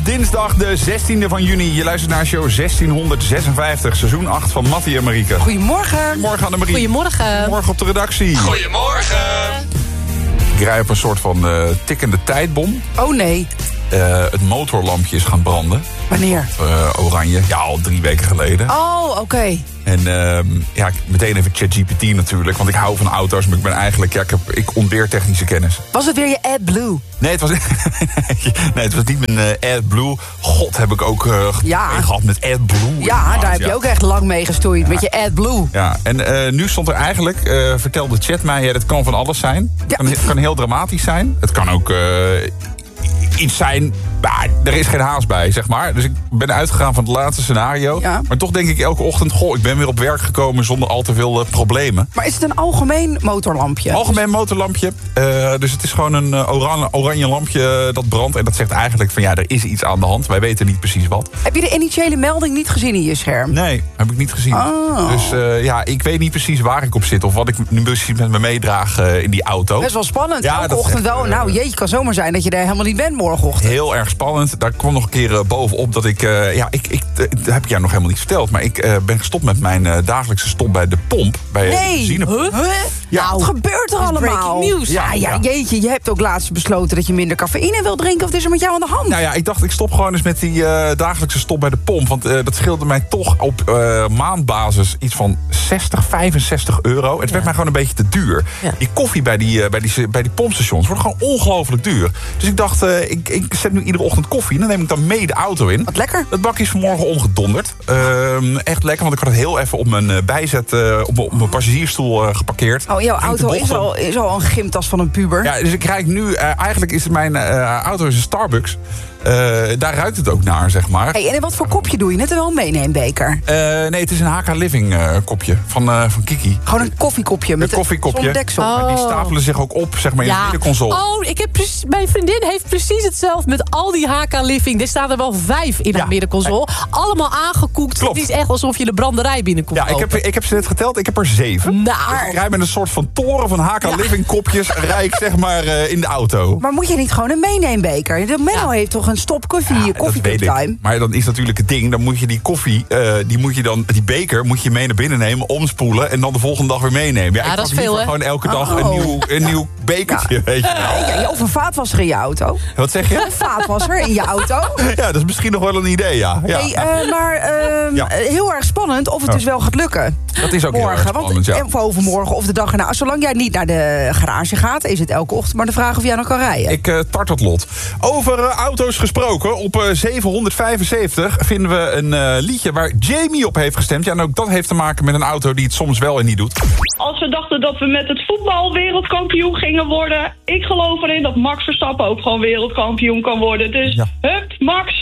dinsdag de 16e van juni. Je luistert naar show 1656, seizoen 8 van Mattie en Marieke. Goedemorgen. Goedemorgen Annemarie. Goedemorgen. Morgen op de redactie. Goedemorgen. Ik rij op een soort van tikkende tijdbom. Oh nee. Het motorlampje is gaan branden. Wanneer? Oranje. Ja, al 3 weken geleden. Oh, oké. En meteen even ChatGPT natuurlijk. Want ik hou van auto's, maar ik ben eigenlijk... ik ontbeer technische kennis. Was het weer je AdBlue? Nee, het was niet mijn AdBlue. God, heb ik ook gehad met AdBlue. Ja, daar heb je ook echt lang mee gestoeid. Met je AdBlue. Ja, en nu stond er eigenlijk... vertelde chat mij, dat kan van alles zijn. Het kan heel dramatisch zijn. Het kan ook... iets zijn, maar er is geen haast bij, zeg maar. Dus ik ben uitgegaan van het laatste scenario. Ja. Maar toch denk ik elke ochtend... ik ben weer op werk gekomen zonder al te veel problemen. Maar is het een algemeen motorlampje? Algemeen motorlampje. Dus het is gewoon een oranje lampje dat brandt. En dat zegt eigenlijk van er is iets aan de hand. Wij weten niet precies wat. Heb je de initiële melding niet gezien in je scherm? Nee, heb ik niet gezien. Oh. Dus ik weet niet precies waar ik op zit. Of wat ik nu precies met me meedraag in die auto. Best wel spannend. Ja, elke ochtend wel. Nou jeetje, kan zomaar zijn dat je er helemaal niet bent morgenochtend. Heel erg spannend. Daar kwam nog een keer bovenop dat ik... dat heb ik jou nog helemaal niet verteld. Maar ik ben gestopt met mijn dagelijkse stop bij de pomp. Bij de benzinepomp. Ja, wat gebeurt er allemaal? Breaking news. Ja, jeetje, je hebt ook laatst besloten dat je minder cafeïne wil drinken. Of is er met jou aan de hand? Nou ja, ik dacht ik stop gewoon eens met die dagelijkse stop bij de pomp. Want dat scheelde mij toch op maandbasis iets van 60, 65 euro. Het werd mij gewoon een beetje te duur. Ja. Die koffie bij die pompstations wordt gewoon ongelooflijk duur. Dus ik dacht, ik zet nu iedere ochtend koffie. En dan neem ik dan mee de auto in. Wat lekker. Dat bakje is vanmorgen omgedonderd. Echt lekker, want ik had het heel even op mijn bijzet... op mijn passagiersstoel geparkeerd. Oh, jouw auto is al een gymtas van een puber. Ja, dus ik rijd nu... eigenlijk is mijn auto is een Starbucks. Daar ruikt het ook naar, zeg maar. Hey, en in wat voor kopje doe je? Net wel een meeneembeker? Nee, het is een HK Living kopje van Kiki. Gewoon een koffiekopje met koffiekopje. deksel. Maar die stapelen zich ook op, zeg maar, in de middenconsole. Oh, mijn vriendin heeft precies hetzelfde met al die HK Living. Er staan er wel 5 in haar middenconsole. Allemaal aangekoekt. Klopt. Het is echt alsof je de branderij binnenkomt. Ja, ik heb ze net geteld. Ik heb er 7. Nou. Dus ik rijd met een soort van toren van HK Living kopjes. Rijd ik, zeg maar, in de auto. Maar moet je niet gewoon een meeneembeker? De Menno heeft toch een stop koffie time? Maar dan is natuurlijk het ding, dan moet je die koffie, die beker moet je mee naar binnen nemen, omspoelen en dan de volgende dag weer meenemen. Ja, ik dat is pak veel, hè? gewoon elke dag een nieuw bekertje, weet je wel. Ja, of een vaatwasser in je auto. Wat zeg je? Een vaatwasser in je auto. Ja, dat is misschien nog wel een idee, ja. Heel erg spannend of het dus wel gaat lukken. Dat is ook morgen, heel erg spannend, ja. Of overmorgen of de dag erna. Zolang jij niet naar de garage gaat, is het elke ochtend maar de vraag of jij nog kan rijden. Ik tart het lot. Over auto's gesproken, op 775 vinden we een liedje waar Jamie op heeft gestemd. Ja, en ook dat heeft te maken met een auto die het soms wel en niet doet. Als we dachten dat we met het voetbal wereldkampioen gingen worden, ik geloof erin dat Max Verstappen ook gewoon wereldkampioen kan worden. Dus, hup, Max,